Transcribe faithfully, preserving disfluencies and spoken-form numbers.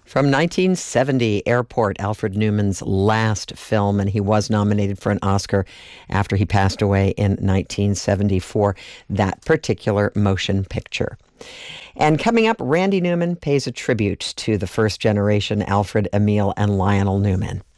From nineteen seventy, Airport, Alfred Newman's last film, and he was nominated for an Oscar after he passed away in nineteen seventy for that particular motion picture. And coming up, Randy Newman pays a tribute to the first generation Alfred, Emil, and Lionel Newman.